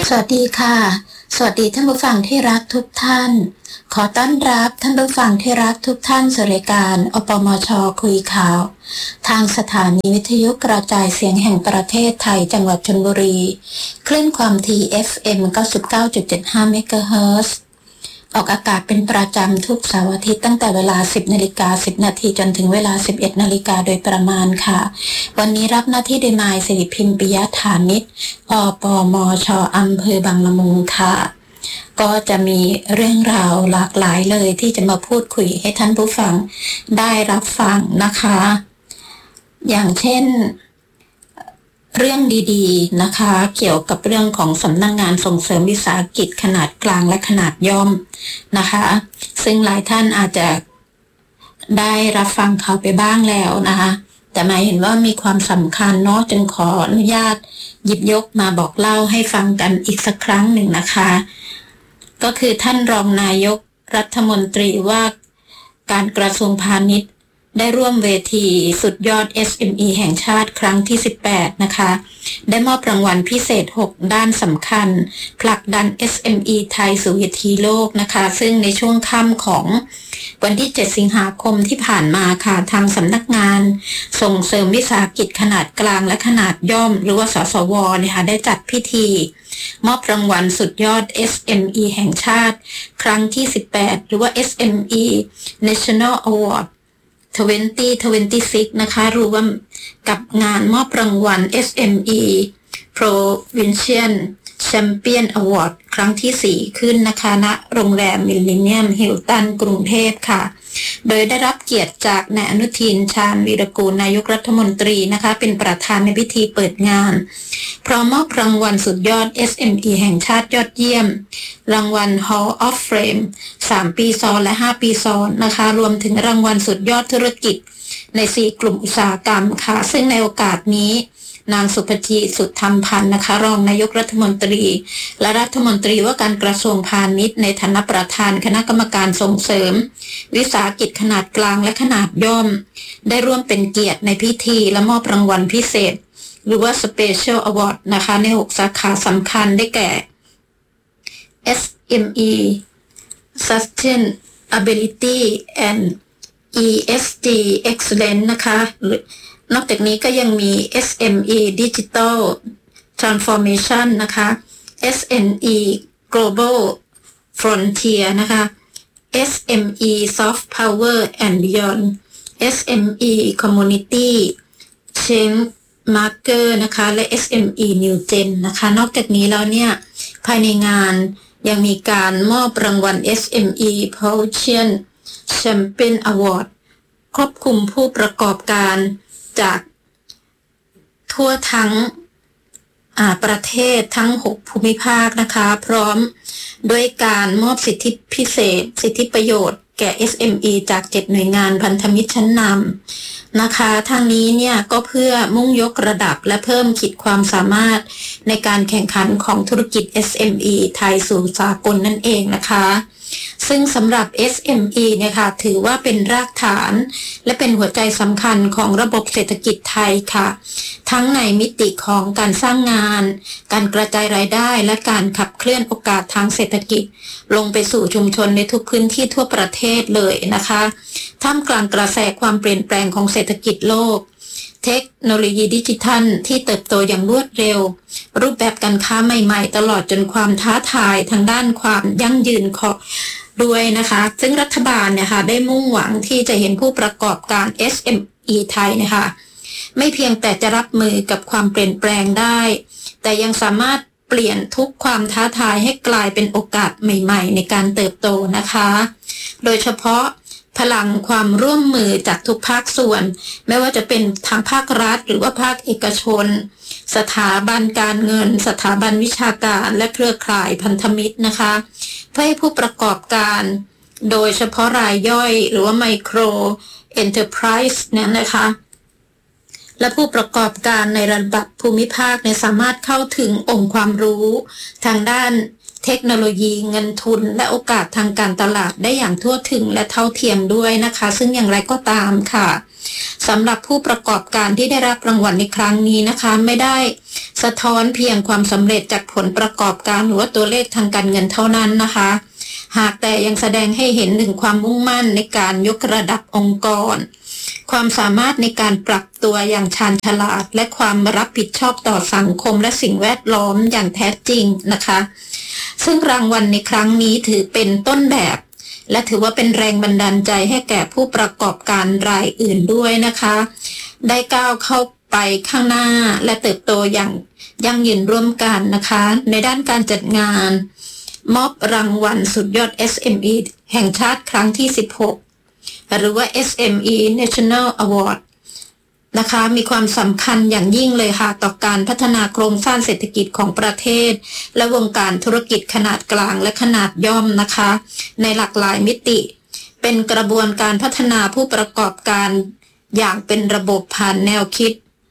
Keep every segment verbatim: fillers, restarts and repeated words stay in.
สวัสดีค่ะสวัสดีท่านผู้ฟังที่รักทุกท่านขอต้อนรับท่านผู้ฟังที่รักทุกท่านสู่รายการอปมช.คุยข่าวทางสถานีวิทยุกระจายเสียงแห่งประเทศไทยจังหวัดชลบุรีคลื่นความถี่ เอฟ เอ็ม เก้าสิบเก้าจุดเจ็ดห้า เมกะเฮิรตซ์ออกอากาศเป็นประจำทุกเสาร์อาทิตย์ตั้งแต่เวลา สิบนาฬิกาสิบนาทีจนถึงเวลา สิบเอ็ดนาฬิกาโดยประมาณค่ะวันนี้รับหน้าที่โดยนายสิริพิมพ์ปิยะฐานิชอปมช.อำเภอบางละมุงค่ะก็จะมีเรื่องราวหลากหลายเลยที่จะมาพูดคุยให้ท่านผู้ฟังได้รับฟังนะคะอย่างเช่นเรื่องดีๆนะคะเกี่ยวกับเรื่องของสำนักงานส่งเสริมวิสาหกิจขนาดกลางและขนาดย่อมนะคะซึ่งหลายท่านอาจจะได้รับฟังเขาไปบ้างแล้วนะคะแต่หมายเห็นว่ามีความสำคัญเนาะจึงขออนุญาตหยิบยกมาบอกเล่าให้ฟังกันอีกสักครั้งหนึ่งนะคะก็คือท่านรองนายกรัฐมนตรีว่าการกระทรวงพาณิชย์ได้ร่วมเวทีสุดยอด เอส เอ็ม อี แห่งชาติครั้งที่สิบแปดนะคะได้มอบรางวัลพิเศษหกด้านสำคัญผลักดัน เอส เอ็ม อี ไทยสู่เวทีโลกนะคะซึ่งในช่วงค่ำของวันที่เจ็ดสิงหาคมที่ผ่านมาค่ะทางสำนักงานส่งเสริมวิสาหกิจขนาดกลางและขนาดย่อมหรือว่าสสวนะคะได้จัดพิธีมอบรางวัลสุดยอด เอส เอ็ม อี แห่งชาติครั้งที่สิบแปดหรือว่า เอส เอ็ม อี National Award สองพันยี่สิบหกนะคะรวมกับงานมอบรางวัล เอส เอ็ม อี Provincial Champion Award ครั้งที่สี่ขึ้นนะคะณโรงแรมมิลเลนเนียมฮิลตันกรุงเทพค่ะโดยได้รับเกียรติจากนายอนุทินชาญวีรกูลนายกรัฐมนตรีนะคะเป็นประธานในพิธีเปิดงานพร้อมมอบรางวัลสุดยอด เอส เอ็ม อี แห่งชาติยอดเยี่ยมรางวัล Hall of Fame สามปีซ้อนและห้าปีซ้อนนะคะรวมถึงรางวัลสุดยอดธุรกิจในสี่กลุ่มอุตสาหกรรมค่ะซึ่งในโอกาสนี้นางสุภจีสุทธธรรมพันธ์นะคะรองนายกรัฐมนตรีและรัฐมนตรีว่าการกระทรวงพาณิชย์ในฐานะประธานคณะกรรมการส่งเสริมวิสาหกิจขนาดกลางและขนาดย่อมได้ร่วมเป็นเกียรติในพิธีและมอบรางวัลพิเศษหรือว่า Special Award นะคะในหกสาขาสำคัญได้แก่ เอส เอ็ม อี Sustainability and อี เอส จี Excellence นะคะนอกจากนี้ก็ยังมี เอส เอ็ม อี Digital Transformation นะคะ เอส เอ็ม อี Global Frontier นะคะ เอส เอ็ม อี Soft Power and Beyond เอส เอ็ม อี Community Change Maker นะคะและ เอส เอ็ม อี New Gen นะคะนอกจากนี้แล้วเนี่ยภายในงานยังมีการมอบรางวัล เอส เอ็ม อี Provincial Champion Award ครอบคลุมผู้ประกอบการจากทั่วทั้งประเทศทั้งหกภูมิภาคนะคะพร้อมด้วยการมอบสิทธิพิเศษสิทธิประโยชน์แก่ เอส เอ็ม อี จากเจ็ดหน่วยงานพันธมิตรชั้นนำนะคะทางนี้เนี่ยก็เพื่อมุ่งยกระดับและเพิ่มขีดความสามารถในการแข่งขันของธุรกิจ เอส เอ็ม อี ไทยสู่สากลนั่นเองนะคะซึ่งสำหรับ เอส เอ็ม อี เนี่ยค่ะถือว่าเป็นรากฐานและเป็นหัวใจสำคัญของระบบเศรษฐกิจไทยค่ะทั้งในมิติของการสร้างงานการกระจายรายได้และการขับเคลื่อนโอกาสทางเศรษฐกิจลงไปสู่ชุมชนในทุกพื้นที่ทั่วประเทศเลยนะคะท่ามกลางกระแสความเปลี่ยนแปลงของเศรษฐกิจโลกเทคโนโลยีดิจิทัลที่เติบโตอย่างรวดเร็วรูปแบบการค้าใหม่ๆตลอดจนความท้าทายทางด้านความยั่งยืนของด้วยนะคะซึ่งรัฐบาลเนี่ยค่ะได้มุ่งหวังที่จะเห็นผู้ประกอบการ เอส เอ็ม อี ไทยนะคะไม่เพียงแต่จะรับมือกับความเปลี่ยนแปลงได้แต่ยังสามารถเปลี่ยนทุกความท้าทายให้กลายเป็นโอกาสใหม่ๆในการเติบโตนะคะโดยเฉพาะพลังความร่วมมือจากทุกภาคส่วนไม่ว่าจะเป็นทางภาครัฐหรือว่าภาคเอกชนสถาบันการเงินสถาบันวิชาการและเครือข่ายพันธมิตรนะคะเพื่อให้ผู้ประกอบการโดยเฉพาะรายย่อยหรือว่าไมโครเอ็นเตอร์ไพรส์เนี่ยนะคะและผู้ประกอบการในระดับภูมิภาคเนี่ยสามารถเข้าถึงองค์ความรู้ทางด้านเทคโนโลยีเงินทุนและโอกาสทางการตลาดได้อย่างทั่วถึงและเท่าเทียมด้วยนะคะซึ่งอย่างไรก็ตามค่ะสำหรับผู้ประกอบการที่ได้รับรางวัลในครั้งนี้นะคะไม่ได้สะท้อนเพียงความสำเร็จจากผลประกอบการหรือว่าตัวเลขทางการเงินเท่านั้นนะคะหากแต่ยังแสดงให้เห็นถึงความมุ่งมั่นในการยกระดับองค์กรความสามารถในการปรับตัวอย่างชาญฉลาดและความรับผิดชอบต่อสังคมและสิ่งแวดล้อมอย่างแท้จริงนะคะซึ่งรางวัลในครั้งนี้ถือเป็นต้นแบบและถือว่าเป็นแรงบันดาลใจให้แก่ผู้ประกอบการรายอื่นด้วยนะคะได้ก้าวเข้าไปข้างหน้าและเติบโตอย่างยั่งยืนร่วมกันนะคะในด้านการจัดงานมอบรางวัลสุดยอด เอส เอ็ม อี แห่งชาติครั้งที่สิบหกหรือว่า เอส เอ็ม อี National Award นะคะมีความสำคัญอย่างยิ่งเลยค่ะต่อการพัฒนาโครงสร้างเศรษฐกิจของประเทศและวงการธุรกิจขนาดกลางและขนาดย่อมนะคะในหลากหลายมิติเป็นกระบวนการพัฒนาผู้ประกอบการอย่างเป็นระบบผ่านแนวคิด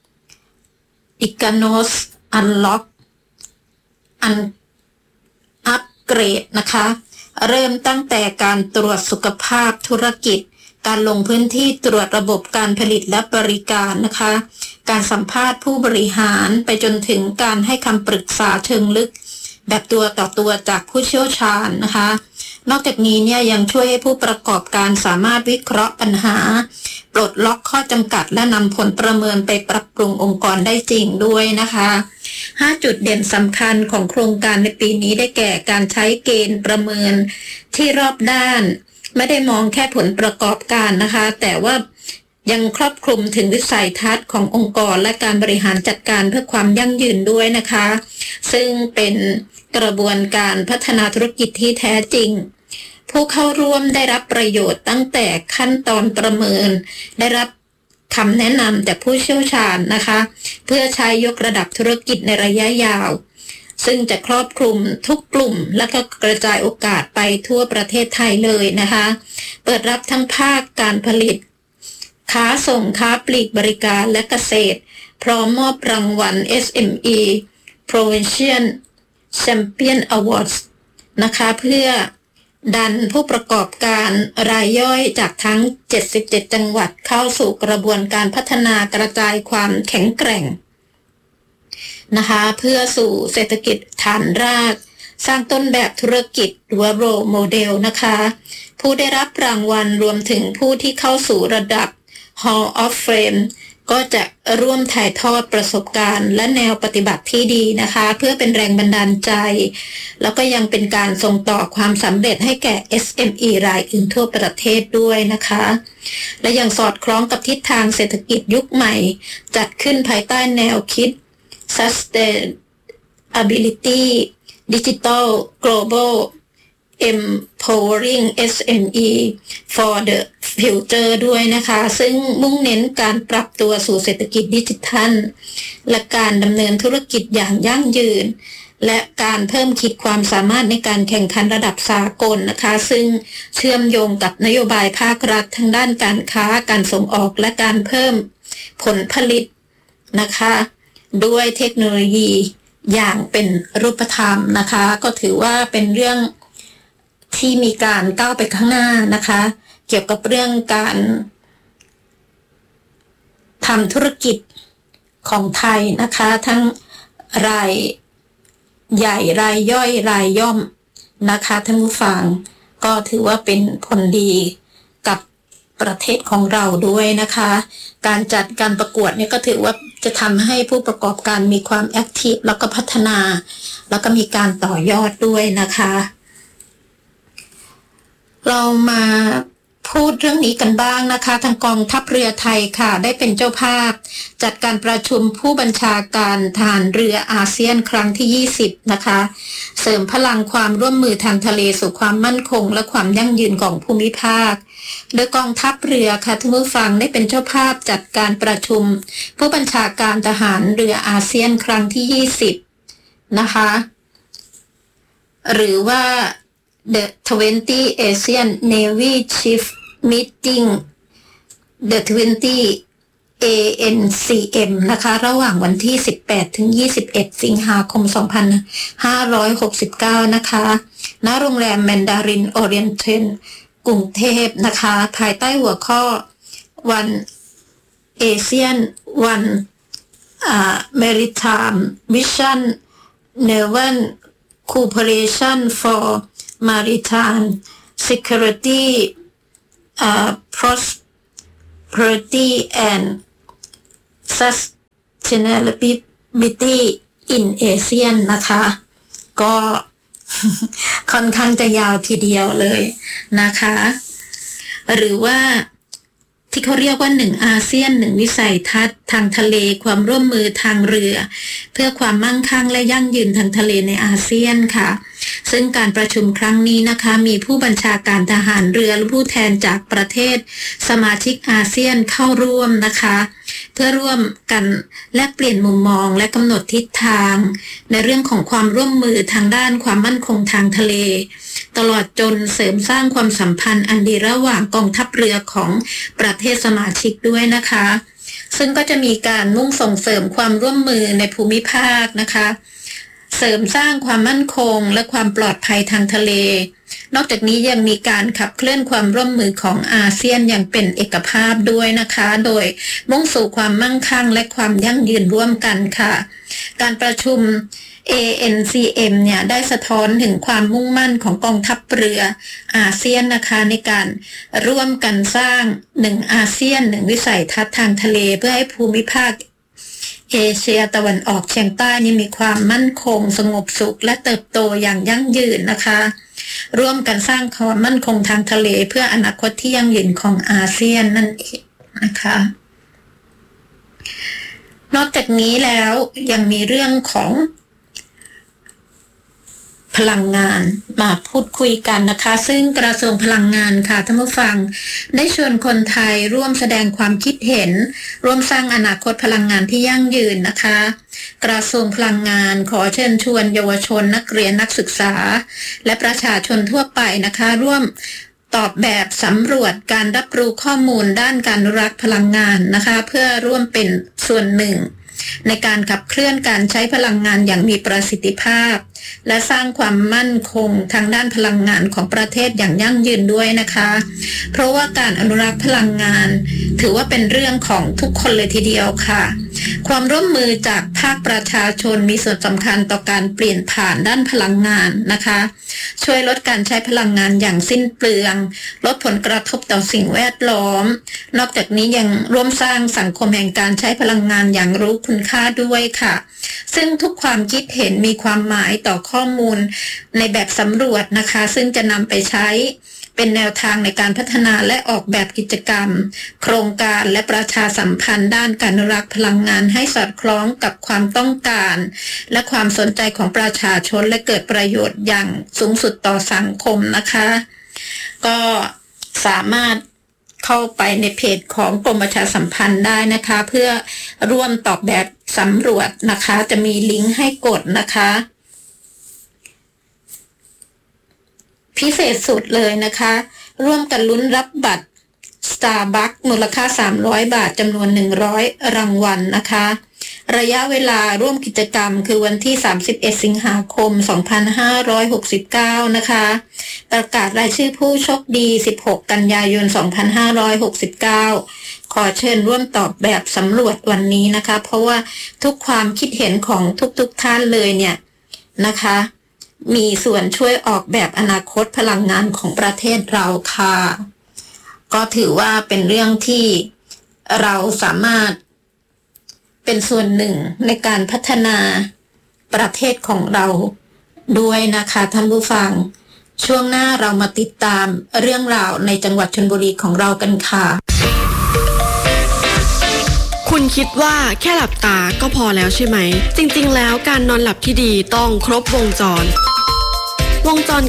Icanos Unlock อันอัปเกรดนะคะเริ่มตั้งแต่การตรวจสุขภาพธุรกิจการลงพื้นที่ตรวจระบบการผลิตและบริการนะคะการสัมภาษณ์ผู้บริหารไปจนถึงการให้คำปรึกษาเชิงลึกแบบตัวต่อตัวจากผู้เชี่ยวชาญนะคะนอกจากนี้เนี่ยยังช่วยให้ผู้ประกอบการสามารถวิเคราะห์ปัญหาปลดล็อกข้อจำกัดและนำผลประเมินไปปรับปรุงองค์กรได้จริงด้วยนะคะห้าจุดเด่นสำคัญของโครงการในปีนี้ได้แก่การใช้เกณฑ์ประเมินที่รอบด้านไม่ได้มองแค่ผลประกอบการนะคะแต่ว่ายังครอบคลุมถึงวิสัยทัศน์ขององค์กรและการบริหารจัดการเพื่อความยั่งยืนด้วยนะคะซึ่งเป็นกระบวนการพัฒนาธุรกิจที่แท้จริงผู้เข้าร่วมได้รับประโยชน์ตั้งแต่ขั้นตอนประเมินได้รับคำแนะนำจากผู้เชี่ยวชาญนะคะเพื่อใช้ยกระดับธุรกิจในระยะยาวซึ่งจะครอบคลุมทุกกลุ่มและก็กระจายโอกาสไปทั่วประเทศไทยเลยนะคะเปิดรับทั้งภาคการผลิตค้าส่งค้าปลีกบริการและเกษตรพร้อมมอบรางวัล เอส เอ็ม อี Provincial Champion Awards นะคะเพื่อดันผู้ประกอบการรายย่อยจากทั้งเจ็ดสิบเจ็ดจังหวัดเข้าสู่กระบวนการพัฒนากระจายความแข็งแกร่งนะคะเพื่อสู่เศรษฐกิจฐานรากสร้างต้นแบบธุรกิจหรือว่า role model นะคะผู้ได้รับรางวัลรวมถึงผู้ที่เข้าสู่ระดับ Hall of Fame ก็จะร่วมถ่ายทอดประสบการณ์และแนวปฏิบัติที่ดีนะคะเพื่อเป็นแรงบันดาลใจแล้วก็ยังเป็นการส่งต่อความสำเร็จให้แก่ เอส เอ็ม อี รายอื่นทั่วประเทศด้วยนะคะและยังสอดคล้องกับทิศทางเศรษฐกิจยุคใหม่จัดขึ้นภายใต้แนวคิด Sustainability Digital Global Empowering เอส เอ็ม อี for the Future ด้วยนะคะซึ่งมุ่งเน้นการปรับตัวสู่เศรษฐกิจดิจิทัลและการดำเนินธุรกิจอย่างยั่งยืนและการเพิ่มขีดความสามารถในการแข่งขันระดับสากลนะคะซึ่งเชื่อมโยงกับนโยบายภาครัฐทางด้านการค้าการส่งออกและการเพิ่มผลผลิตนะคะด้วยเทคโนโลยีอย่างเป็นรูปธรรมนะคะก็ถือว่าเป็นเรื่องที่มีการก้าวไปข้างหน้านะคะเกี่ยวกับเรื่องการทำธุรกิจของไทยนะคะทั้งรายใหญ่รายย่อยรายย่อมนะคะท่านผู้ฟังก็ถือว่าเป็นผลดีกับประเทศของเราด้วยนะคะการจัดการประกวดเนี่ยก็ถือว่าจะทำให้ผู้ประกอบการมีความแอคทีฟแล้วก็พัฒนาแล้วก็มีการต่อยอดด้วยนะคะเรามาพูดเรื่องนี้กันบ้างนะคะทางกองทัพเรือไทยค่ะได้เป็นเจ้าภาพจัดการประชุมผู้บัญชาการทหารเรืออาเซียนครั้งที่ยี่สิบนะคะเสริมพลังความร่วมมือทางทะเลสู่ความมั่นคงและความยั่งยืนของภูมิภาคโดยกองทัพเรือค่ะท่านผู้ฟังได้เป็นเจ้าภาพจัดการประชุมผู้บัญชาการทหารเรืออาเซียนครั้งที่ยี่สิบนะคะหรือว่าThe ยี่สิบ ASEAN Navy Chief Meeting The ยี่สิบเอ เอ็น ซี เอ็ม นะคะระหว่างวันที่สิบแปดถึงยี่สิบเอ็ดสิงหาคมสองพันห้าร้อยหกสิบเก้านะคะณโรงแรมแมนดารินโอเรียนเทลกรุงเทพนะคะภายใต้หัวข้อวันเอเชียนวันอ่า Maritime Vision Naval Cooperation for Maritime Security uh, Prosperity and Sustainability in ASEAN นะคะก็ ค่อนข้างจะยาวทีเดียวเลยนะคะหรือว่าที่เขาเรียกว่าหนึ่งอาเซียนหนึ่งวิสัยทัศน์ทางทะเลความร่วมมือทางเรือเพื่อความมั่งคั่งและยั่งยืนทางทะเลในอาเซียนค่ะซึ่งการประชุมครั้งนี้นะคะมีผู้บัญชาการทหารเรือและผู้แทนจากประเทศสมาชิกอาเซียนเข้าร่วมนะคะเพื่อร่วมกันแลกเปลี่ยนมุมมองและกำหนดทิศทางในเรื่องของความร่วมมือทางด้านความมั่นคงทางทะเลตลอดจนเสริมสร้างความสัมพันธ์อันดีระหว่างกองทัพเรือของประเทศสมาชิกด้วยนะคะซึ่งก็จะมีการมุ่งส่งเสริมความร่วมมือในภูมิภาคนะคะเสริมสร้างความมั่นคงและความปลอดภัยทางทะเลนอกจากนี้ยังมีการขับเคลื่อนความร่วมมือของอาเซียนอย่างเป็นเอกภาพด้วยนะคะโดยมุ่งสู่ความมั่งคั่งและความยั่งยืนร่วมกันค่ะการประชุม เอ เอ็น ซี เอ็ม เนี่ยได้สะท้อนถึงความมุ่งมั่นของกองทัพเรืออาเซียนนะคะในการร่วมกันสร้างหนึ่งอาเซียนหนึ่งวิสัยทัศน์ทางทะเลเพื่อให้ภูมิภาคเอเชียตะวันออกเฉียงใต้นี่มีความมั่นคงสงบสุขและเติบโตอย่างยั่งยืนนะคะร่วมกันสร้างความมั่นคงทางทะเลเพื่ออนาคตที่ยั่งยืนของอาเซียนนั่นเองนะคะนอกจากนี้แล้วยังมีเรื่องของพลังงานมาพูดคุยกันนะคะซึ่งกระทรวงพลังงานค่ะท่านผู้ฟังได้ชวนคนไทยร่วมแสดงความคิดเห็นร่วมสร้างอนาคตพลังงานที่ยั่งยืนนะคะกระทรวงพลังงานขอเชิญชวนเยาวชนนักเรียนนักศึกษาและประชาชนทั่วไปนะคะร่วมตอบแบบสำรวจการรับรู้ข้อมูลด้านการอนุรักษ์พลังงานนะคะเพื่อร่วมเป็นส่วนหนึ่งในการขับเคลื่อนการใช้พลังงานอย่างมีประสิทธิภาพและสร้างความมั่นคงทางด้านพลังงานของประเทศอย่างยั่งยืนด้วยนะคะเพราะว่าการอนุรักษ์พลังงานถือว่าเป็นเรื่องของทุกคนเลยทีเดียวค่ะความร่วมมือจากภาคประชาชนมีส่วนสำคัญต่อการเปลี่ยนผ่านด้านพลังงานนะคะช่วยลดการใช้พลังงานอย่างสิ้นเปลืองลดผลกระทบต่อสิ่งแวดล้อมนอกจากนี้ยังร่วมสร้างสังคมแห่งการใช้พลังงานอย่างรู้คุณค่าด้วยค่ะซึ่งทุกความคิดเห็นมีความหมายต่อข้อมูลในแบบสำรวจนะคะซึ่งจะนำไปใช้เป็นแนวทางในการพัฒนาและออกแบบกิจกรรมโครงการและประชาสัมพันธ์ด้านการอนุรักษ์พลังงานให้สอดคล้องกับความต้องการและความสนใจของประชาชนและเกิดประโยชน์อย่างสูงสุดต่อสังคมนะคะก็สามารถเข้าไปในเพจของกรมประชาสัมพันธ์ได้นะคะเพื่อร่วมตอบแบบสำรวจนะคะจะมีลิงก์ให้กดนะคะพิเศษสุดเลยนะคะร่วมกันลุ้นรับบัตร Starbucks มูลค่าสามร้อยบาทจำนวนหนึ่งร้อยรางวัล นะคะระยะเวลาร่วมกิจกรรมคือวันที่สามสิบเอ็ดสิงหาคมสองพันห้าร้อยหกสิบเก้านะคะประกาศรายชื่อผู้โชคดีสิบหกกันยายนสองพันห้าร้อยหกสิบเก้าขอเชิญร่วมตอบแบบสำรวจวันนี้นะคะเพราะว่าทุกความคิดเห็นของทุกๆท่านเลยเนี่ยนะคะมีส่วนช่วยออกแบบอนาคตพลังงานของประเทศเราค่ะก็ถือว่าเป็นเรื่องที่เราสามารถเป็นส่วนหนึ่งในการพัฒนาประเทศของเราด้วยนะคะท่านผู้ฟังช่วงหน้าเรามาติดตามเรื่องราวในจังหวัดชลบุรีของเรากันค่ะคุณคิดว่าแค่หลับตาก็พอแล้วใช่ไหมจริงๆแล้วการนอนหลับที่ดีต้องครบวงจรวงจร